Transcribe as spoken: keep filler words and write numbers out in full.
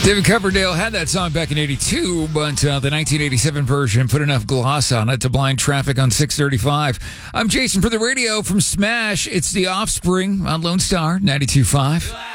David Coverdale had that song back in eighty-two, but uh, the nineteen eighty-seven version put enough gloss on it to blind traffic on six thirty-five. I'm Jason for the radio from Smash. It's The Offspring on Lone Star ninety-two point five.